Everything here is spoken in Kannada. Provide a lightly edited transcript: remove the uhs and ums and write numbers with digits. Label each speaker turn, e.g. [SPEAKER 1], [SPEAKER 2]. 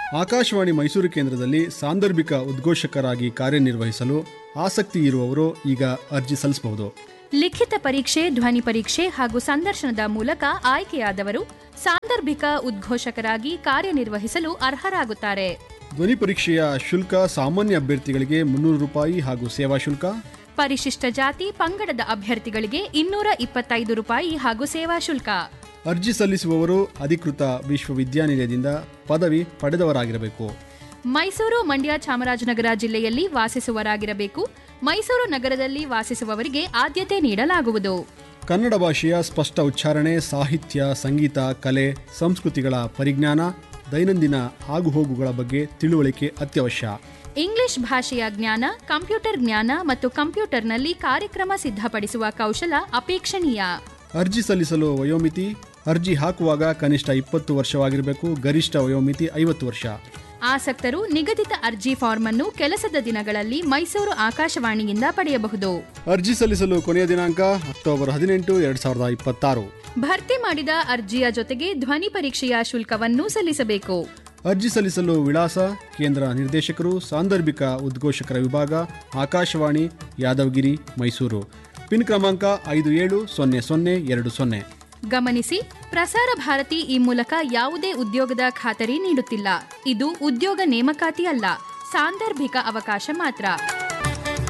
[SPEAKER 1] ಆಕಾಶವಾಣಿ ಮೈಸೂರು ಕೇಂದ್ರದಲ್ಲಿ ಸಾಂದರ್ಭಿಕ ಉದ್ಘೋಷಕರಾಗಿ ಕಾರ್ಯನಿರ್ವಹಿಸಲು ಆಸಕ್ತಿ ಇರುವವರು ಈಗ ಅರ್ಜಿ ಸಲ್ಲಿಸಬಹುದು.
[SPEAKER 2] ಲಿಖಿತ ಪರೀಕ್ಷೆ, ಧ್ವನಿ ಪರೀಕ್ಷೆ ಹಾಗೂ ಸಂದರ್ಶನದ ಮೂಲಕ ಆಯ್ಕೆಯಾದವರು ಸಾಂದರ್ಭಿಕ ಉದ್ಘೋಷಕರಾಗಿ ಕಾರ್ಯನಿರ್ವಹಿಸಲು ಅರ್ಹರಾಗುತ್ತಾರೆ.
[SPEAKER 1] ಧ್ವನಿ ಪರೀಕ್ಷೆಯ ಶುಲ್ಕ ಸಾಮಾನ್ಯ ಅಭ್ಯರ್ಥಿಗಳಿಗೆ ₹300 ಹಾಗೂ ಸೇವಾ ಶುಲ್ಕ,
[SPEAKER 2] ಪರಿಶಿಷ್ಟ ಜಾತಿ ಪಂಗಡದ ಅಭ್ಯರ್ಥಿಗಳಿಗೆ ₹225 ಹಾಗೂ ಸೇವಾ ಶುಲ್ಕ.
[SPEAKER 1] ಅರ್ಜಿ ಸಲ್ಲಿಸುವವರು ಅಧಿಕೃತ ವಿಶ್ವವಿದ್ಯಾನಿಲಯದಿಂದ ಪದವಿ ಪಡೆದವರಾಗಿರಬೇಕು.
[SPEAKER 2] ಮೈಸೂರು, ಮಂಡ್ಯ, ಚಾಮರಾಜನಗರ ಜಿಲ್ಲೆಯಲ್ಲಿ ವಾಸಿಸುವವರಾಗಿರಬೇಕು. ಮೈಸೂರು ನಗರದಲ್ಲಿ ವಾಸಿಸುವವರಿಗೆ ಆದ್ಯತೆ ನೀಡಲಾಗುವುದು.
[SPEAKER 1] ಕನ್ನಡ ಭಾಷೆಯ ಸ್ಪಷ್ಟ ಉಚ್ಚಾರಣೆ, ಸಾಹಿತ್ಯ, ಸಂಗೀತ, ಕಲೆ, ಸಂಸ್ಕೃತಿಗಳ ಪರಿಜ್ಞಾನ, ದೈನಂದಿನ ಆಗುಹೋಗುಗಳ ಬಗ್ಗೆ ತಿಳುವಳಿಕೆ ಅತ್ಯವಶ್ಯ.
[SPEAKER 2] ಇಂಗ್ಲಿಷ್ ಭಾಷೆಯ ಜ್ಞಾನ, ಕಂಪ್ಯೂಟರ್ ಜ್ಞಾನ ಮತ್ತು ಕಂಪ್ಯೂಟರ್ನಲ್ಲಿ ಕಾರ್ಯಕ್ರಮ ಸಿದ್ಧಪಡಿಸುವ ಕೌಶಲ ಅಪೇಕ್ಷಣೀಯ.
[SPEAKER 1] ಅರ್ಜಿ ಸಲ್ಲಿಸಲು ವಯೋಮಿತಿ: ಅರ್ಜಿ ಹಾಕುವಾಗ ಕನಿಷ್ಠ 20 ವರ್ಷವಾಗಿರಬೇಕು. ಗರಿಷ್ಠ ವಯೋಮಿತಿ 50 ವರ್ಷ.
[SPEAKER 2] ಆಸಕ್ತರು ನಿಗದಿತ ಅರ್ಜಿ ಫಾರ್ಮ್ ಅನ್ನು ಕೆಲಸದ ದಿನಗಳಲ್ಲಿ ಮೈಸೂರು ಆಕಾಶವಾಣಿಯಿಂದ ಪಡೆಯಬಹುದು.
[SPEAKER 1] ಅರ್ಜಿ ಸಲ್ಲಿಸಲು ಕೊನೆಯ ದಿನಾಂಕ ಅಕ್ಟೋಬರ್ 18, 2026.
[SPEAKER 2] ಭರ್ತಿ ಮಾಡಿದ ಅರ್ಜಿಯ ಜೊತೆಗೆ ಧ್ವನಿ ಪರೀಕ್ಷೆಯ ಶುಲ್ಕವನ್ನು ಸಲ್ಲಿಸಬೇಕು.
[SPEAKER 1] ಅರ್ಜಿ ಸಲ್ಲಿಸಲು ವಿಳಾಸ: ಕೇಂದ್ರ ನಿರ್ದೇಶಕರು, ಸಾಂದರ್ಭಿಕ ಉದ್ಘೋಷಕರ ವಿಭಾಗ, ಆಕಾಶವಾಣಿ, ಯಾದವಗಿರಿ, ಮೈಸೂರು. ಪಿನ್ ಕ್ರಮಾಂಕ 570020.
[SPEAKER 2] ಗಮನಿಸಿ, ಪ್ರಸಾರ ಭಾರತಿ ಈ ಮೂಲಕ ಯಾವುದೇ ಉದ್ಯೋಗದ ಖಾತರಿ ನೀಡುತ್ತಿಲ್ಲ. ಇದು ಉದ್ಯೋಗ ನೇಮಕಾತಿ ಅಲ್ಲ, ಸಾಂದರ್ಭಿಕ ಅವಕಾಶ ಮಾತ್ರ.